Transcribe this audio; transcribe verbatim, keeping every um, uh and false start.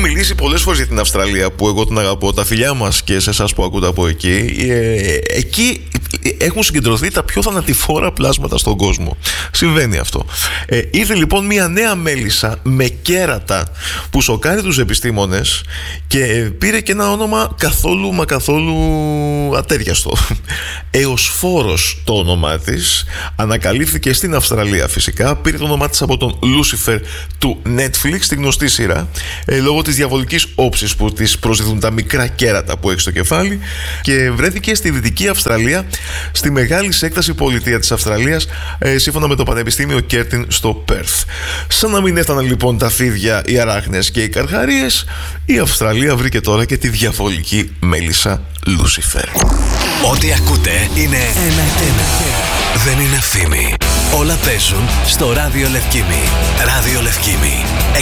μιλήσει πολλές φορές για την Αυστραλία, που εγώ την αγαπώ. Τα φιλιά μας και σε εσάς που ακούτε από εκεί. Ε, εκεί έχουν συγκεντρωθεί τα πιο θανατηφόρα πλάσματα στον κόσμο. Συμβαίνει αυτό. Ε, ήρθε λοιπόν μια νέα μέλισσα με κέρατα που σοκάρει τους επιστήμονες και πήρε και ένα όνομα καθόλου μα καθόλου ατέριαστο. Εωσφόρος το όνομά της. Ανακαλύφθηκε στην Αυστραλία φυσικά. Πήρε το όνομά της από τον Lucifer του Netflix, τη γνωστή σειρά, ε, λόγω της διαβολικής όψης που της προσδίδουν τα μικρά κέρατα που έχει στο κεφάλι, και βρέθηκε στη Δυτική Αυστραλία, στη μεγάλη έκταση πολιτεία της Αυστραλίας, ε, σύμφωνα με το Πανεπιστήμιο Κέρτιν στο Πέρθ. Σαν να μην έφταναν λοιπόν τα φίδια, οι αράχνες και οι καρχαρίες, η Αυστραλία βρήκε τώρα και τη διαβολική μέλισσα Lucifer. Ό,τι ακούτε είναι ένα και ένα. Δεν είναι φήμη. Όλα παίζουν στο Ράδιο Λευκήμι. Ράδιο Λευκήμι.